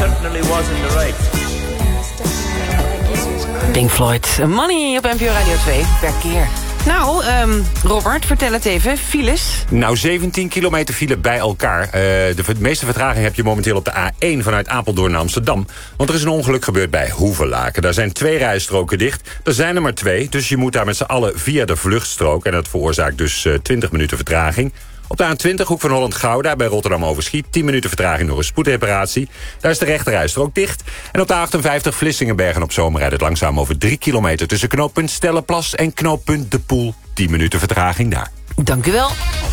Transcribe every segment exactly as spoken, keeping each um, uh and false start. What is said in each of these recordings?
certainly was in the right. Pink Floyd, Money op N P O Radio twee, per keer. Nou, um, Robert, vertel het even. Files? Nou, zeventien kilometer file bij elkaar. Uh, de meeste vertraging heb je momenteel op de A één vanuit Apeldoorn naar Amsterdam. Want er is een ongeluk gebeurd bij Hoevelaken. Daar zijn twee rijstroken dicht. Er zijn er maar twee, dus je moet daar met z'n allen via de vluchtstrook. En dat veroorzaakt dus uh, twintig minuten vertraging. Op de A twintig, hoek van Holland-Gouda, bij Rotterdam-Overschiet... tien minuten vertraging door een spoedreparatie. Daar is de rechterrijstrook dicht. En op de A achtenvijftig, Vlissingenbergen op Zoom... rijdt het langzaam over drie kilometer... tussen knooppunt Stellenplas en knooppunt De Poel. tien minuten vertraging daar. Dank u wel.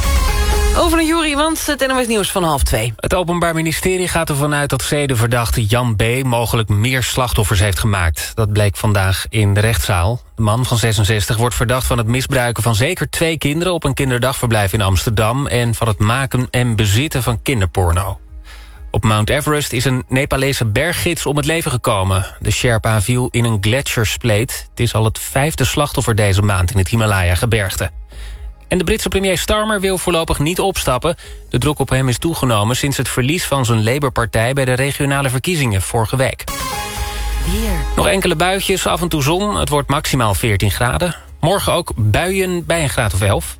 Over naar Juri, want het N O S Nieuws van half twee. Het Openbaar Ministerie gaat ervan uit dat zedenverdachte Jan B. mogelijk meer slachtoffers heeft gemaakt. Dat bleek vandaag in de rechtszaal. De man van zesenzestig wordt verdacht van het misbruiken van zeker twee kinderen... op een kinderdagverblijf in Amsterdam... en van het maken en bezitten van kinderporno. Op Mount Everest is een Nepalese berggids om het leven gekomen. De Sherpa viel in een gletsjerspleet. Het is al het vijfde slachtoffer deze maand in het Himalaya-gebergte. En de Britse premier Starmer wil voorlopig niet opstappen. De druk op hem is toegenomen sinds het verlies van zijn Labour-partij... bij de regionale verkiezingen vorige week. Weer. Nog enkele buitjes, af en toe zon. Het wordt maximaal veertien graden. Morgen ook buien bij een graad of elf.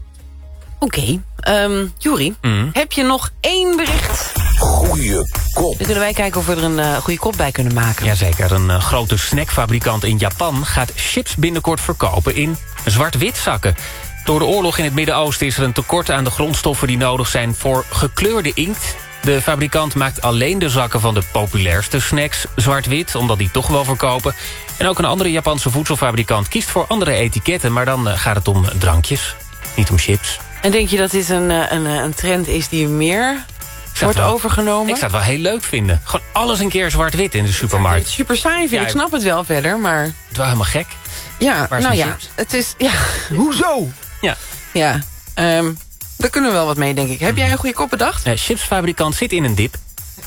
Oké. Okay. Um, Juri, mm. heb je nog één bericht? Goeie kop. Dan kunnen wij kijken of we er een uh, goede kop bij kunnen maken. Jazeker, een uh, grote snackfabrikant in Japan... gaat chips binnenkort verkopen in zwart-wit zakken. Door de oorlog in het Midden-Oosten is er een tekort aan de grondstoffen... die nodig zijn voor gekleurde inkt. De fabrikant maakt alleen de zakken van de populairste snacks zwart-wit... omdat die toch wel verkopen. En ook een andere Japanse voedselfabrikant kiest voor andere etiketten... maar dan uh, gaat het om drankjes, niet om chips. En denk je dat dit een, een, een trend is die meer wordt wel, overgenomen? Ik zou het wel heel leuk vinden. Gewoon alles een keer zwart-wit in de supermarkt. Het is super saai vind, ja, ik snap het wel verder, maar... Het is wel helemaal gek. Ja, nou ja, chips? het is... Ja, hoezo? Ja. Ja, um, daar kunnen we wel wat mee, denk ik. Heb jij een goede kop bedacht? Ja, chipsfabrikant zit in een dip.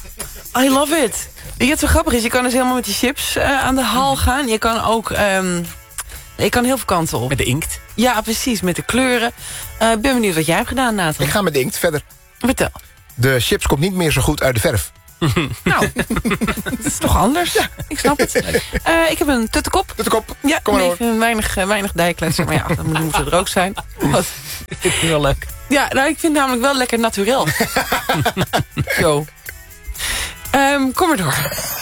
I love it. Weet je wat zo grappig is? Je kan dus helemaal met die chips uh, aan de haal gaan. Je kan ook... Um, je kan heel veel kanten op. Met de inkt? Ja, precies, met de kleuren. Ik uh, ben benieuwd wat jij hebt gedaan, Nathan. Ik ga met de inkt verder. Vertel. De chips komt niet meer zo goed uit de verf. Nou, dat is toch anders? Ja. Ik snap het. Uh, ik heb een tuttekop. Tuttekop, ja, kom maar nee, hoor. Weinig, uh, weinig dijkletsen, maar ja, dat moet er ook zijn. Wat? Ik vind het wel leuk. Ja, nou, ik vind het namelijk wel lekker naturel. Zo. Um, kom maar door.